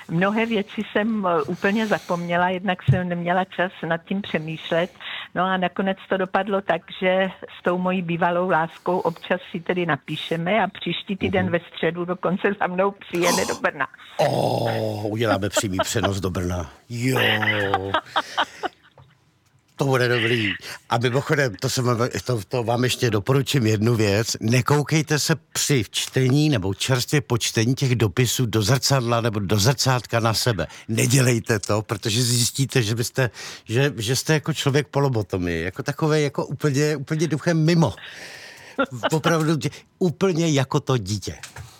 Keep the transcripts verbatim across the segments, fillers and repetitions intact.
mnohé věci jsem úplně zapomněla, jednak jsem neměla čas nad tím přemýšlet. No a nakonec to dopadlo tak, že s tou mojí bývalou láskou občas si tedy napíšeme a příští týden mm-hmm. ve středu dokonce za mnou přijede do Brna. Oh, uděláme přímý přenos do Brna. Jo. To bude dobrý. A mimochodem, to, jsem, to, to vám ještě doporučím jednu věc. Nekoukejte se při čtení nebo čerstvě po čtení těch dopisů do zrcadla nebo do zrcátka na sebe. Nedělejte to, protože zjistíte, že byste, že, že jste jako člověk polobotomii, jako takové jako úplně, úplně duchem mimo. Opravdu úplně jako to dítě.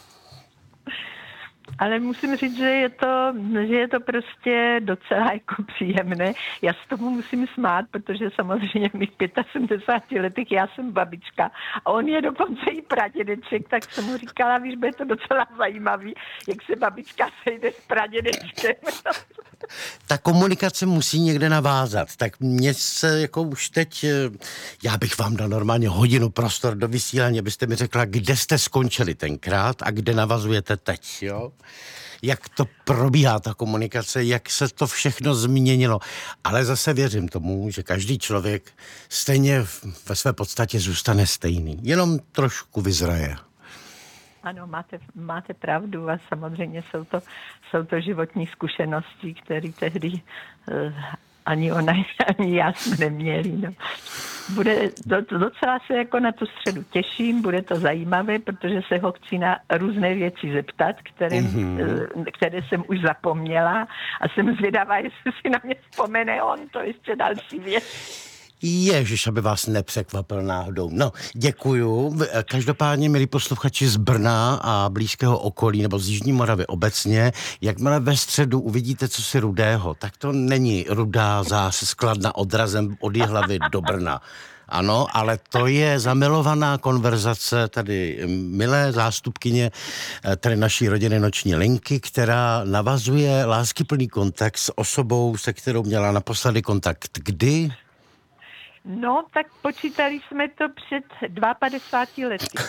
Ale musím říct, že je to, že je to prostě docela jako příjemné. Já s tomu musím smát, protože samozřejmě v mých sedmdesáti pěti letech já jsem babička a on je dokonce i pradědeček, tak jsem mu říkala, víš, bude to docela zajímavý, jak se babička sejde s pradědečkem. Ta komunikace musí někde navázat. Tak mě se jako už teď, já bych vám dal normálně hodinu prostor do vysílání, abyste mi řekla, kde jste skončili tenkrát a kde navazujete teď, jo? Jak to probíhá ta komunikace, jak se to všechno změnilo. Ale zase věřím tomu, že každý člověk stejně ve své podstatě zůstane stejný. Jenom trošku vyzraje. Ano, máte, máte pravdu a samozřejmě jsou to, jsou to životní zkušenosti, které tehdy uh, ani ona, ani já jsme neměli. No. Bude, docela se jako na tu středu těším, bude to zajímavé, protože se ho chci na různé věci zeptat, které, mm-hmm. které jsem už zapomněla a jsem zvědavá, jestli si na mě vzpomene on, to ještě další věc. Ježiš, aby vás nepřekvapil náhodou. No, děkuju. Každopádně, milí posluchači z Brna a blízkého okolí, nebo z Jižní Moravy obecně, jakmile ve středu uvidíte cosi rudého, tak to není rudá zář skladna odrazem od Jihlavy do Brna. Ano, ale to je zamilovaná konverzace tady milé zástupkyně tady naší rodiny Noční linky, která navazuje láskyplný kontakt s osobou, se kterou měla naposledy kontakt. Kdy? No, tak počítali jsme to před padesátimi dvěma lety.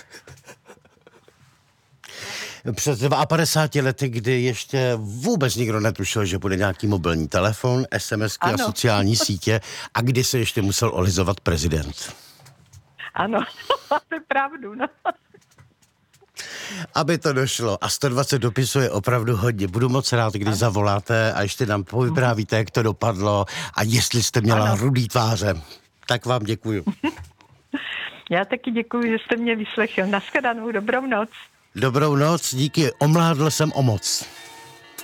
Před padesátimi dvěma lety, kdy ještě vůbec nikdo netušil, že bude nějaký mobilní telefon, SMSky ano. a sociální sítě a kdy se ještě musel olizovat prezident. Ano, máte pravdu, no. Aby to došlo. A sto dvacet dopisů je opravdu hodně. Budu moc rád, když ano. zavoláte a ještě nám povyprávíte, jak to dopadlo a jestli jste měla ano. rudý tváře. Tak vám děkuju. Já taky děkuju, že jste mě vyslechl. Nashledanou, dobrou noc. Dobrou noc, díky. Omládl jsem o moc.